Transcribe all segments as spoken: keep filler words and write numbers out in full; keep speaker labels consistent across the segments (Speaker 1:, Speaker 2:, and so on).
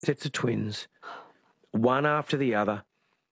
Speaker 1: sets of twins, one after the other,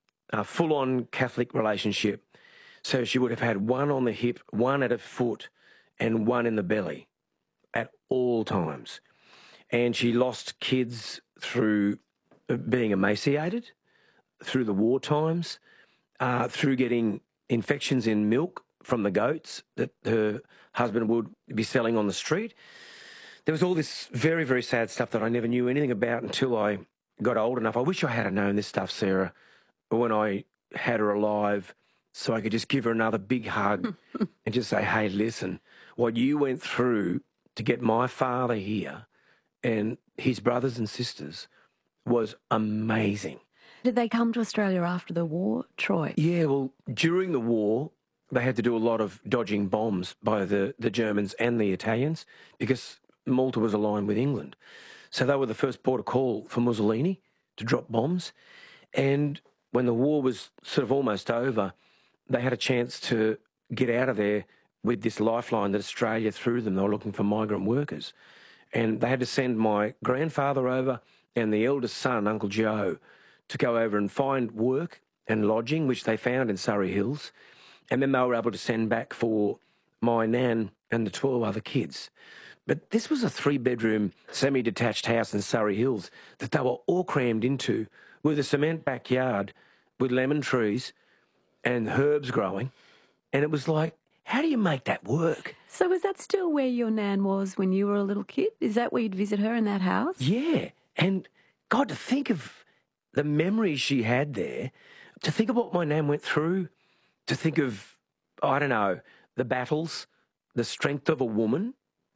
Speaker 1: a full-on Catholic relationship. So she would have had one on the hip, one at her foot, and one in the belly at all times. And she lost kids through being emaciated, through the war times, uh, through getting infections in milk from the goats that her husband would be selling on the street. There was all this very, very sad stuff that I never knew anything about until I got old enough. I wish I had known this stuff, Sarah, when I had her alive, so I could just give her another big hug and just say, hey, listen, what you went through to get my father here and his brothers and sisters was amazing.
Speaker 2: Did they come to Australia after the war, Troy?
Speaker 1: Yeah, well, during the war, they had to do a lot of dodging bombs by the, the Germans and the Italians because Malta was aligned with England. So they were the first port of call for Mussolini to drop bombs. And when the war was sort of almost over, they had a chance to get out of there with this lifeline that Australia threw them. They were looking for migrant workers. And they had to send my grandfather over and the eldest son, Uncle Joe, to go over and find work and lodging, which they found in Surrey Hills. And then they were able to send back for my nan and the twelve other kids. But this was a three-bedroom, semi-detached house in Surrey Hills that they were all crammed into with a cement backyard with lemon trees and herbs growing. And it was like, how do you make that work?
Speaker 2: So was that still where your nan was when you were a little kid? Is that where you'd visit her in that house?
Speaker 1: Yeah. And God, to think of the memories she had there, to think of what my nan went through, to think of, I don't know, the battles, the strength of a woman,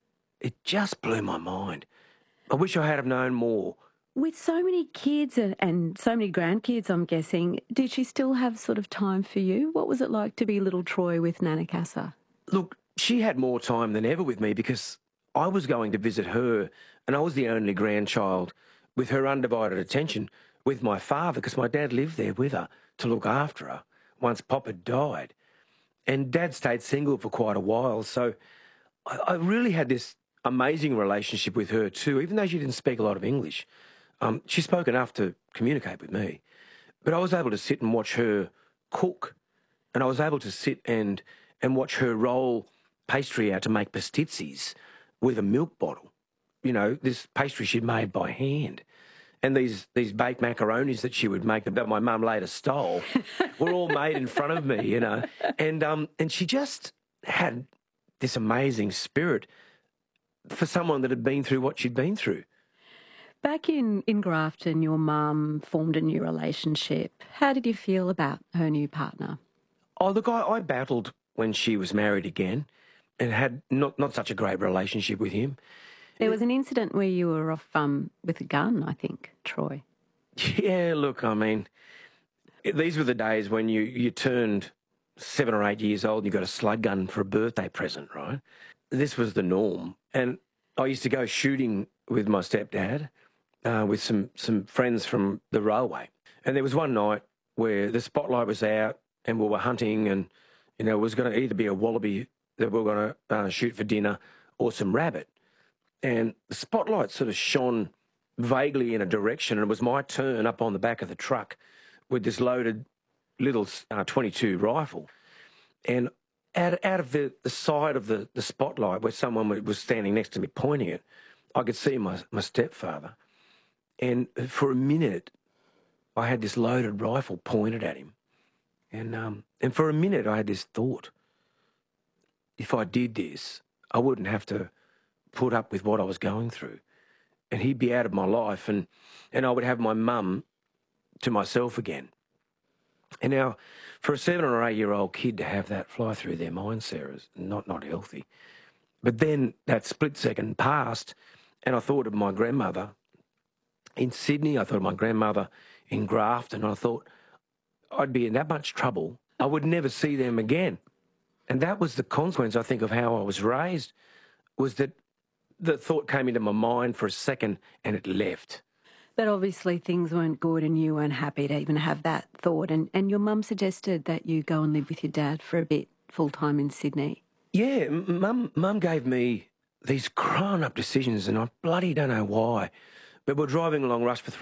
Speaker 1: it just blew my mind. I wish I had have known more.
Speaker 2: With so many kids and, and so many grandkids, I'm guessing, did she still have sort of time for you? What was it like to be little Troy with Nana Casa?
Speaker 1: Look, she had more time than ever with me because I was going to visit her and I was the only grandchild with her undivided attention with my father because my dad lived there with her to look after her once Pop had died. And Dad stayed single for quite a while, so I, I really had this amazing relationship with her too, even though she didn't speak a lot of English. Um, she spoke enough to communicate with me. But I was able to sit and watch her cook, and I was able to sit and, and watch her roll pastry out to make pastizzis with a milk bottle. You know, this pastry she'd made by hand. And these, these baked macaronis that she would make that my mum later stole were all made in front of me, you know. And, um, and she just had this amazing spirit for someone that had been through what she'd been through.
Speaker 2: Back in, in Grafton, your mum formed a new relationship. How did you feel about her new partner?
Speaker 1: Oh, look, I, I battled when she was married again and had not, not such a great relationship with him.
Speaker 2: There was an incident where you were off um, with a gun, I think, Troy.
Speaker 1: Yeah, look, I mean, these were the days when you, you turned seven or eight years old and you got a slug gun for a birthday present, right? This was the norm. And I used to go shooting with my stepdad, uh, with some, some friends from the railway. And there was one night where the spotlight was out and we were hunting and, you know, it was going to either be a wallaby that we were going to uh, shoot for dinner or some rabbit. And the spotlight sort of shone vaguely in a direction, and it was my turn up on the back of the truck with this loaded little uh, twenty-two rifle. And out, out of the, the side of the, the spotlight where someone was standing next to me pointing it, I could see my, my stepfather. And for a minute, I had this loaded rifle pointed at him. And, um, and for a minute, I had this thought, if I did this, I wouldn't have to put up with what I was going through. And he'd be out of my life and, and I would have my mum to myself again. And now, for a seven or eight year old kid to have that fly through their mind, Sarah, is not, not healthy. But then that split second passed and I thought of my grandmother in Sydney. I thought of my grandmother in Grafton. I thought I'd be in that much trouble. I would never see them again. And that was the consequence, I think, of how I was raised, was that the thought came into my mind for a second and it left.
Speaker 2: But obviously things weren't good and you weren't happy to even have that thought. And, and your mum suggested that you go and live with your dad for a bit, full-time in Sydney.
Speaker 1: Yeah, mum, mum gave me these grown-up decisions and I bloody don't know why. But we're driving along Rushforth